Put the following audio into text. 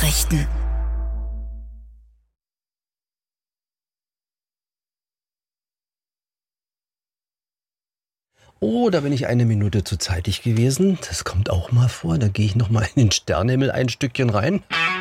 Nachrichten. Oh, da bin ich eine Minute zu zeitig gewesen. Das kommt auch mal vor. Da gehe ich noch mal in den Sternenhimmel ein Stückchen rein.